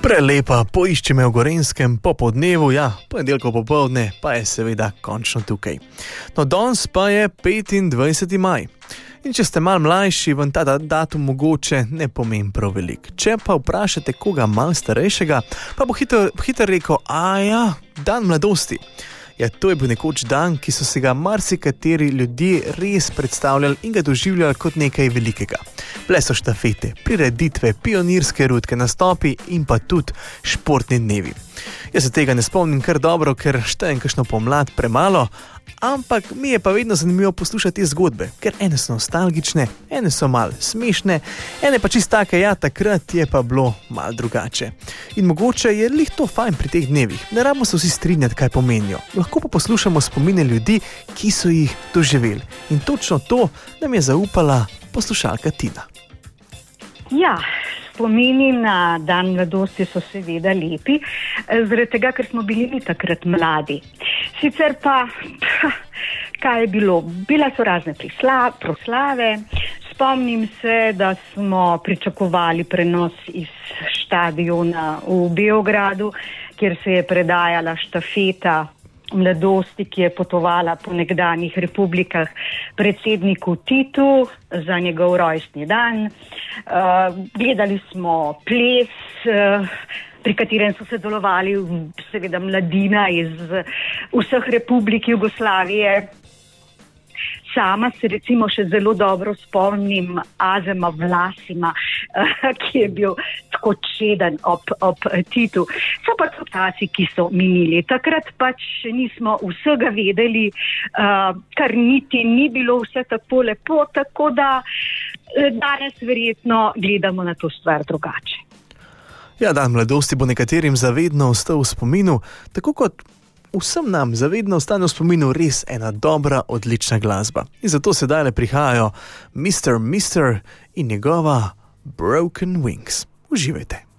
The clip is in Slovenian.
Prelepa, poišči me v Gorenjskem po podnevu, ponedeljko popoldne pa je seveda končno tukaj. No, danes pa je 25. maj. In če ste malo mlajši, vam ta datum mogoče ne pomeni prav veliko. Če pa vprašate koga malo starejšega, pa bo hitro rekel, dan mladosti. Ja, to je bil nekoč dan, ki so se ga marsikateri ljudje res predstavljali in ga doživljali kot nekaj velikega. Bile so štafete, prireditve, pionirske rutke, nastopi in pa tudi športni dnevi. Jaz se tega ne spomnim kar dobro, ker štejem kakšno pomlad premalo, ampak mi je pa vedno zanimivo poslušati te zgodbe, ker ene so nostalgične, ene so malo smešne, ene pa čisto take, takrat je pa bilo malo drugače. In mogoče je lih to fajn pri teh dnevih, ne rabimo se vsi strinjati, kaj pomenijo. Lahko pa poslušamo spomine ljudi, ki so jih doživeli. In točno to nam je zaupala poslušalka Tina. Ja, spomini na dan mladosti so seveda lepi, zaradi tega, ker smo bili takrat mladi. Sicer pa, kaj je bilo? Bile so razne proslave. Spomnim se, da smo pričakovali prenos iz štadiona v Beogradu, kjer se je predajala štafeta mladosti, ki je potovala po nekdanjih republikah predsedniku Titu za njegov rojstni dan. Gledali smo ples, pri katerem so sodelovali seveda mladina iz vseh republik Jugoslavije. Sama se recimo še zelo dobro spomnim Azema Vlasima, ki je bil tako čeden ob Titu. So pa so časi, ki so minili. Takrat pač nismo vsega vedeli, kar niti ni bilo vse tako lepo, tako da danes verjetno gledamo na to stvar drugače. Ja, dan mladosti bo nekaterim zavedno ostal v spominu, tako kot vsem nam zavedno ostane v spominu res ena dobra, odlična glasba. In zato sedaj prihajajo Mr. in njegova Broken Wings. Uživajte.